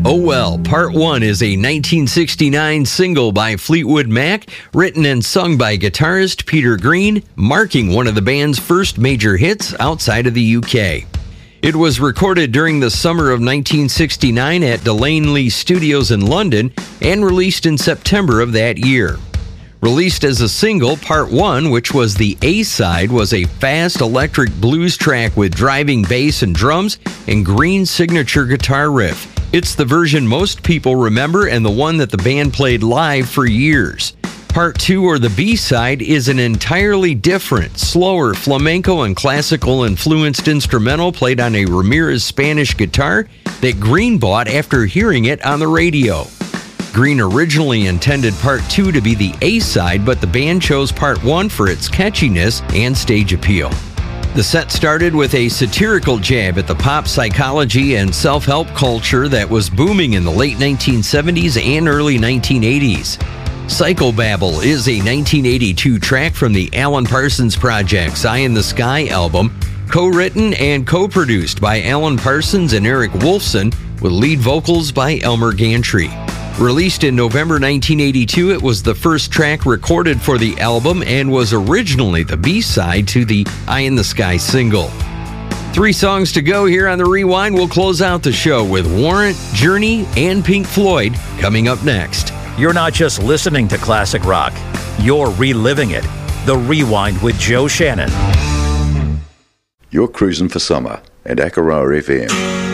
Oh Well, Part 1 is a 1969 single by Fleetwood Mac, written and sung by guitarist Peter Green, marking one of the band's first major hits outside of the UK. It was recorded during the summer of 1969 at Delaney Studios in London and released in September of that year. Released as a single, Part 1, which was the A-side, was a fast electric blues track with driving bass and drums and Green's signature guitar riff. It's the version most people remember and the one that the band played live for years. Part 2, or the B-side, is an entirely different, slower flamenco and classical-influenced instrumental played on a Ramirez Spanish guitar that Green bought after hearing it on the radio. Green originally intended Part 2 to be the A-side, but the band chose Part 1 for its catchiness and stage appeal. The set started with a satirical jab at the pop psychology and self-help culture that was booming in the late 1970s and early 1980s. Psychobabble is a 1982 track from the Alan Parsons Project's Eye in the Sky album, co-written and co-produced by Alan Parsons and Eric Wolfson, with lead vocals by Elmer Gantry. Released in November 1982, it was the first track recorded for the album and was originally the B-side to the Eye in the Sky single. 3 songs to go here on The Rewind. We'll close out the show with Warrant, Journey, and Pink Floyd coming up next. You're not just listening to classic rock, you're reliving it. The Rewind with Joe Shannon. You're cruising for summer at Akaroa FM.